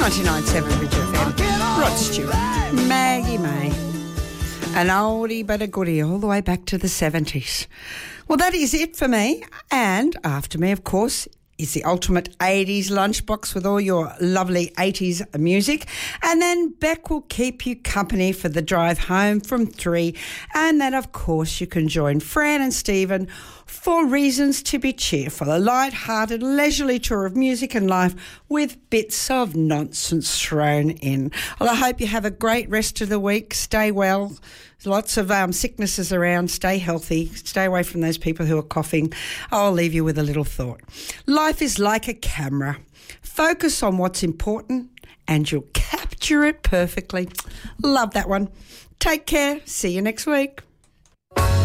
99.7 Ridge FM. Rod Stewart, Maggie May. An oldie but a goodie all the way back to the 70s. Well, that is it for me. And after me, of course, is the ultimate 80s lunchbox with all your lovely 80s music. And then Beck will keep you company for the drive home from 3. And then, of course, you can join Fran and Stephen for Reasons to be Cheerful, a light-hearted, leisurely tour of music and life with bits of nonsense thrown in. Well, I hope you have a great rest of the week. Stay well. There's lots of sicknesses around. Stay healthy. Stay away from those people who are coughing. I'll leave you with a little thought. Life is like a camera. Focus on what's important and you'll capture it perfectly. Love that one. Take care. See you next week.